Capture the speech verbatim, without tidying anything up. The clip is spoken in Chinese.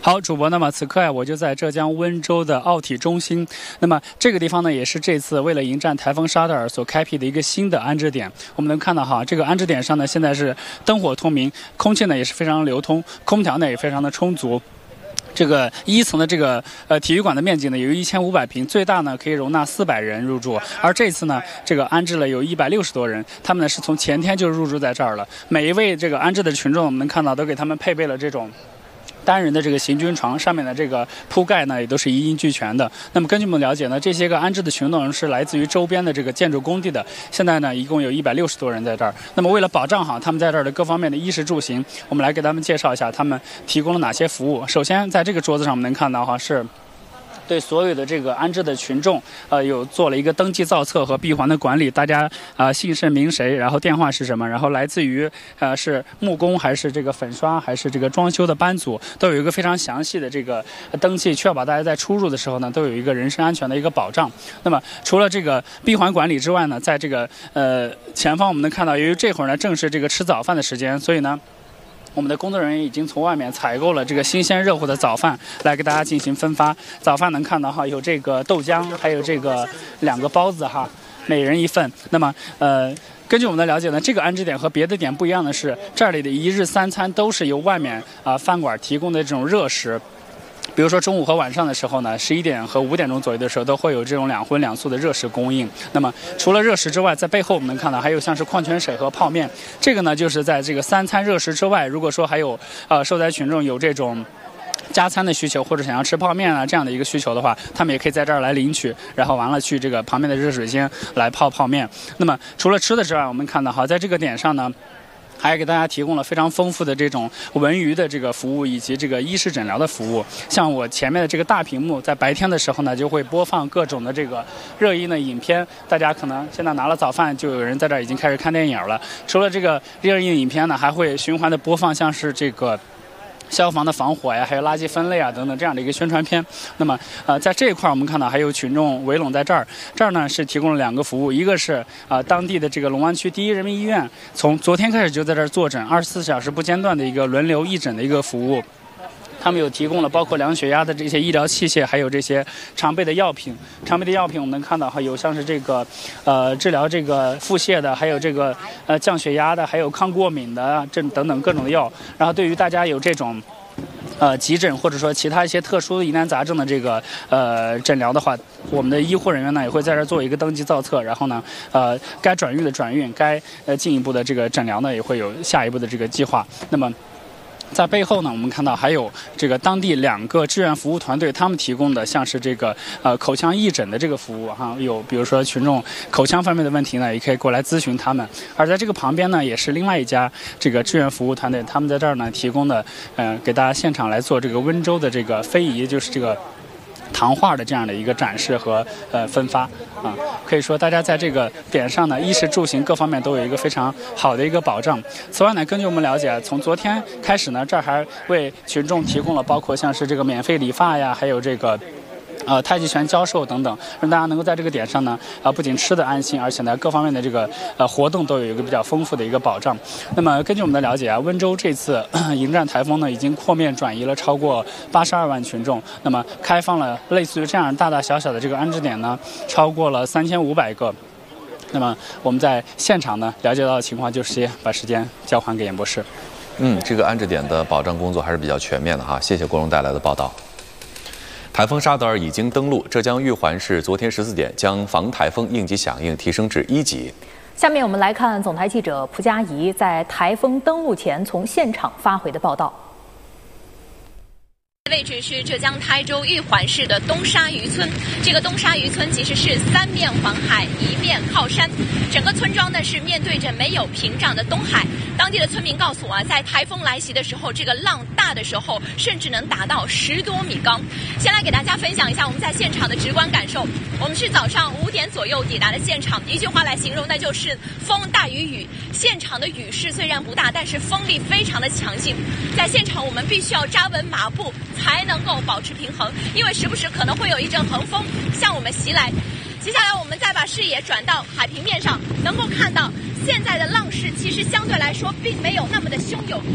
好，主播，那么此刻呀，我就在浙江温州的奥体中心。那么这个地方呢，也是这次为了迎战台风沙德尔所开辟的一个新的安置点。我们能看到哈，这个安置点上呢，现在是灯火通明，空气呢也是非常流通，空调呢也非常的充足。这个一层的这个呃体育馆的面积呢有一千五百平，最大呢可以容纳四百人入住。而这次呢，这个安置了有一百六十多人，他们呢是从前天就入住在这儿了。每一位这个安置的群众，我们能看到都给他们配备了这种单人的这个行军床，上面的这个铺盖呢也都是一应俱全的。那么根据我们了解呢，这些个安置的群众是来自于周边的这个建筑工地的。现在呢，一共有一百六十多人在这儿。那么为了保障好他们在这儿的各方面的衣食住行，我们来给他们介绍一下他们提供了哪些服务。首先，在这个桌子上我们能看到哈是对所有的这个安置的群众，呃，有做了一个登记造册和闭环的管理。大家啊、呃，姓甚名谁，然后电话是什么，然后来自于呃是木工还是这个粉刷还是这个装修的班组，都有一个非常详细的这个登记，确保大家在出入的时候呢，都有一个人身安全的一个保障。那么除了这个闭环管理之外呢，在这个呃前方我们能看到，由于这会儿呢正是这个吃早饭的时间，所以呢，我们的工作人员已经从外面采购了这个新鲜热乎的早饭来给大家进行分发。早饭能看到哈，有这个豆浆，还有这个两个包子哈，每人一份。那么呃。根据我们的了解呢，这个安置点和别的点不一样的是，这里的一日三餐都是由外面啊、呃、饭馆提供的这种热食。比如说中午和晚上的时候呢，十一点和五点钟左右的时候，都会有这种两荤两素的热食供应。那么除了热食之外，在背后我们能看到还有像是矿泉水和泡面。这个呢，就是在这个三餐热食之外，如果说还有呃受灾群众有这种加餐的需求，或者想要吃泡面啊这样的一个需求的话，他们也可以在这儿来领取，然后完了去这个旁边的热水间来泡泡面。那么除了吃的之外，我们看到哈，在这个点上呢，还给大家提供了非常丰富的这种文娱的这个服务，以及这个医师诊疗的服务。像我前面的这个大屏幕，在白天的时候呢，就会播放各种的这个热映的影片。大家可能现在拿了早饭，就有人在这儿已经开始看电影了。除了这个热映影片呢，还会循环的播放像是这个消防的防火呀，还有垃圾分类啊等等这样的一个宣传片。那么呃，在这一块我们看到还有群众围拢在这儿，这儿呢是提供了两个服务，一个是啊、呃、当地的这个龙湾区第一人民医院，从昨天开始就在这儿坐诊，二十四小时不间断的一个轮流义诊的一个服务。他们有提供了包括量血压的这些医疗器械，还有这些常备的药品。常备的药品我们能看到哈，有像是这个呃治疗这个腹泻的，还有这个呃降血压的，还有抗过敏的这等等各种的药。然后对于大家有这种呃急诊或者说其他一些特殊疑难杂症的这个呃诊疗的话，我们的医护人员呢也会在这儿做一个登记造册，然后呢呃该转运的转运，该呃进一步的这个诊疗呢也会有下一步的这个计划。那么在背后呢，我们看到还有这个当地两个志愿服务团队，他们提供的像是这个呃口腔义诊的这个服务哈，有比如说群众口腔方面的问题呢，也可以过来咨询他们。而在这个旁边呢，也是另外一家这个志愿服务团队，他们在这儿呢提供的呃给大家现场来做这个温州的这个非遗，就是这个糖画的这样的一个展示和呃分发啊，可以说大家在这个点上呢，衣食住行各方面都有一个非常好的一个保障。此外呢，根据我们了解，从昨天开始呢，这儿还为群众提供了包括像是这个免费理发呀，还有这个呃太极拳教授等等，让大家能够在这个点上呢，啊、呃、不仅吃的安心，而且呢各方面的这个呃活动都有一个比较丰富的一个保障。那么根据我们的了解啊，温州这次迎战台风呢，已经扩面转移了超过八十二万群众，那么开放了类似于这样大大小小的这个安置点呢，超过了三千五百个。那么我们在现场呢了解到的情况就是这些，把时间交还给严博士。 嗯，这个安置点的保障工作还是比较全面的哈，谢谢国荣带来的报道。台风沙德尔已经登陆，浙江玉环市昨天十四点将防台风应急响应提升至一级。 下面我们来看总台记者蒲佳怡在台风登陆前从现场发回的报道。 位置是浙江台州玉环市的东沙渔村，这个东沙渔村其实是三面环海，一面靠山，整个村庄呢是面对着没有屏障的东海。当地的村民告诉我啊，在台风来袭的时候，这个浪大的时候，甚至能达到十多米高。先来给大家分享一下我们在现场的直观感受。我们是早上五点左右抵达的现场，一句话来形容，那就是风大于雨。现场的雨势虽然不大，但是风力非常的强劲。在现场，我们必须要扎稳马步，才能够保持平衡，因为时不时可能会有一阵横风向我们袭来。接下来我们再把视野转到海平面上，能够看到现在的浪势其实相对来说并没有那么的汹涌。